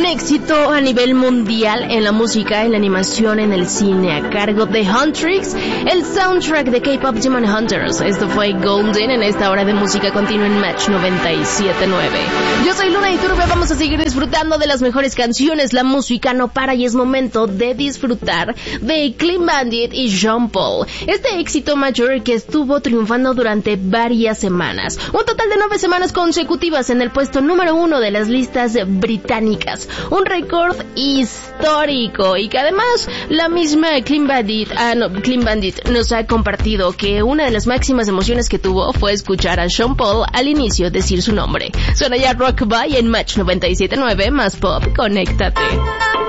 éxito a nivel mundial en la música, en la animación, en el cine, a cargo de Huntrix, el soundtrack de K-Pop Demon Hunters. Esto fue Golden en esta hora de música continua en Match 97.9. Yo soy Luna Iturbe, vamos a seguir disfrutando de las mejores canciones. La música no para y es momento de disfrutar de Clean Bandit y Jean Paul. Este éxito mayor que estuvo triunfando durante varias semanas. Un total de 9 semanas consecutivas en el puesto número 1 de las listas británicas. Un récord histórico y que además la misma Clean Bandit nos ha compartido que una de las máximas emociones que tuvo fue escuchar a Jean Paul al inicio decir su nombre. Suena ya Rockabye en Match 97.9 más pop, conéctate.